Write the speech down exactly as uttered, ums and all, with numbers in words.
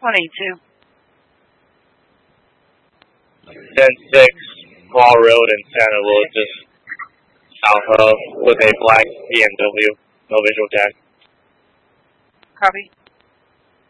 one eighty-two. ten six, Paul Road in Santa Lucia, south of, with a black B M W, no visual tag. Copy.